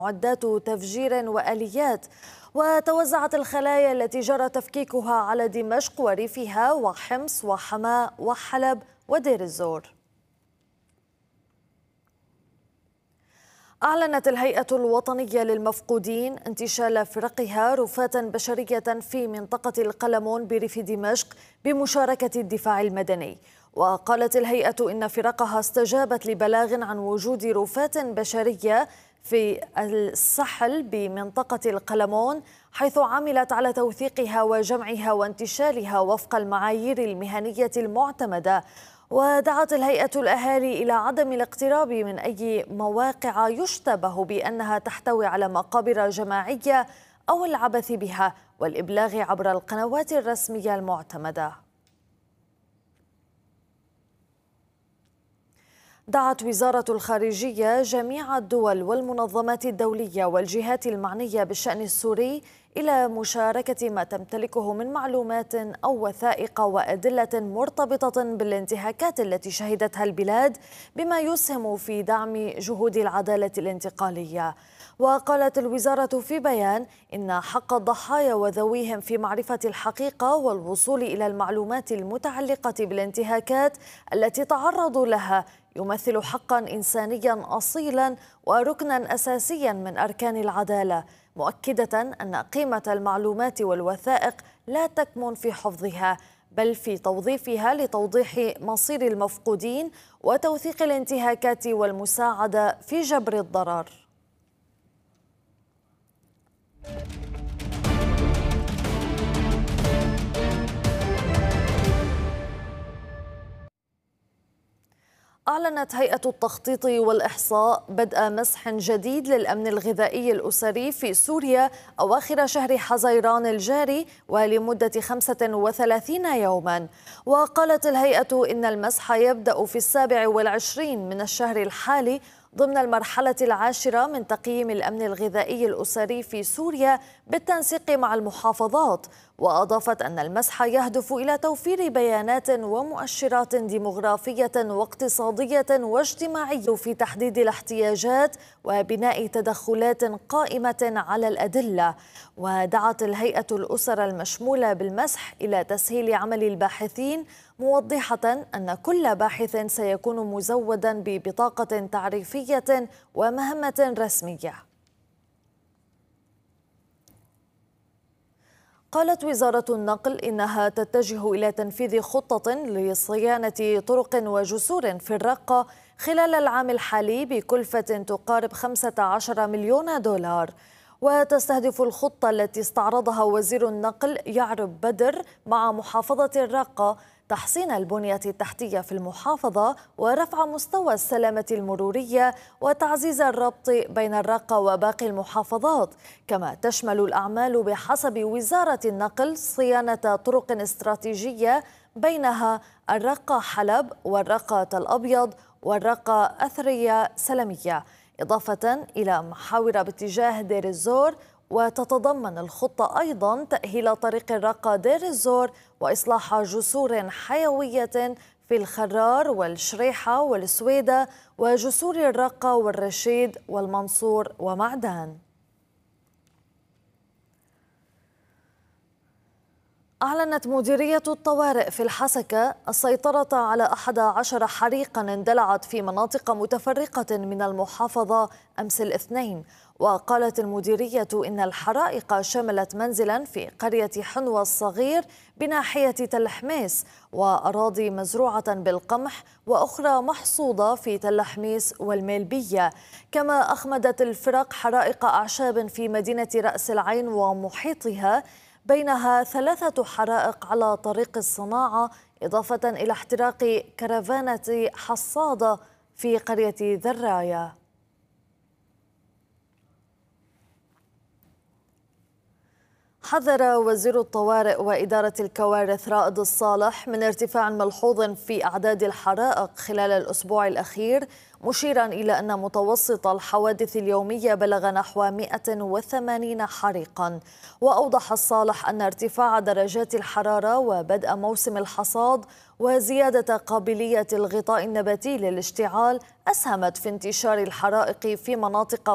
معدات تفجير وآليات، وتوزعت الخلايا التي جرى تفكيكها على دمشق وريفها وحمص وحماة وحلب ودير الزور. أعلنت الهيئة الوطنية للمفقودين انتشال فرقها رفاة بشرية في منطقة القلمون بريف دمشق بمشاركة الدفاع المدني. وقالت الهيئة إن فرقها استجابت لبلاغ عن وجود رفاة بشرية في السحل بمنطقة القلمون، حيث عملت على توثيقها وجمعها وانتشالها وفق المعايير المهنية المعتمدة. ودعت الهيئة الأهالي إلى عدم الاقتراب من أي مواقع يشتبه بأنها تحتوي على مقابر جماعية أو العبث بها، والإبلاغ عبر القنوات الرسمية المعتمدة. دعت وزارة الخارجية جميع الدول والمنظمات الدولية والجهات المعنية بالشأن السوري إلى مشاركة ما تمتلكه من معلومات أو وثائق وأدلة مرتبطة بالانتهاكات التي شهدتها البلاد، بما يسهم في دعم جهود العدالة الانتقالية. وقالت الوزارة في بيان إن حق الضحايا وذويهم في معرفة الحقيقة والوصول إلى المعلومات المتعلقة بالانتهاكات التي تعرضوا لها يمثل حقا إنسانيا أصيلا وركنا أساسيا من أركان العدالة، مؤكدة أن قيمة المعلومات والوثائق لا تكمن في حفظها بل في توظيفها لتوضيح مصير المفقودين وتوثيق الانتهاكات والمساعدة في جبر الضرر. أعلنت هيئة التخطيط والإحصاء بدء مسح جديد للأمن الغذائي الأسري في سوريا أواخر شهر حزيران الجاري ولمدة 35 يوما. وقالت الهيئة إن المسح يبدأ في 27 من الشهر الحالي ضمن المرحلة العاشرة من تقييم الأمن الغذائي الأسري في سوريا بالتنسيق مع المحافظات. وأضافت أن المسح يهدف إلى توفير بيانات ومؤشرات ديمغرافية واقتصادية واجتماعية في تحديد الاحتياجات وبناء تدخلات قائمة على الأدلة. ودعت الهيئة الأسر المشمولة بالمسح إلى تسهيل عمل الباحثين، موضحة أن كل باحث سيكون مزودا ببطاقة تعريفية ومهمة رسمية. قالت وزارة النقل إنها تتجه إلى تنفيذ خطة لصيانة طرق وجسور في الرقة خلال العام الحالي بكلفة تقارب 15 مليون دولار. وتستهدف الخطة التي استعرضها وزير النقل يعرب بدر مع محافظة الرقة تحسين البنية التحتية في المحافظة ورفع مستوى السلامة المرورية وتعزيز الربط بين الرقة وباقي المحافظات. كما تشمل الأعمال بحسب وزارة النقل صيانة طرق استراتيجية بينها الرقة حلب والرقة الأبيض والرقة أثرية سلمية، إضافة إلى محاور باتجاه دير الزور. وتتضمن الخطة أيضا تأهيل طريق الرقة دير الزور وإصلاح جسور حيوية في الخرار والشريحة والسويدة وجسور الرقة والرشيد والمنصور ومعدان. أعلنت مديرية الطوارئ في الحسكة السيطرة على 11 حريقا اندلعت في مناطق متفرقة من المحافظة أمس الاثنين. وقالت المديرية إن الحرائق شملت منزلا في قرية حنوى الصغير بناحية تل حميس وأراضي مزروعة بالقمح وأخرى محصودة في تل حميس والميلبية. كما أخمدت الفرق حرائق أعشاب في مدينة رأس العين ومحيطها، بينها 3 حرائق على طريق الصناعة، إضافة إلى احتراق كرفانة حصادة في قرية ذرايا. حذر وزير الطوارئ وإدارة الكوارث رائد الصالح من ارتفاع ملحوظ في أعداد الحرائق خلال الأسبوع الأخير، مشيرا إلى أن متوسط الحوادث اليومية بلغ نحو 180 حريقا. وأوضح الصالح أن ارتفاع درجات الحرارة وبدء موسم الحصاد وزيادة قابلية الغطاء النباتي للاشتعال أسهمت في انتشار الحرائق في مناطق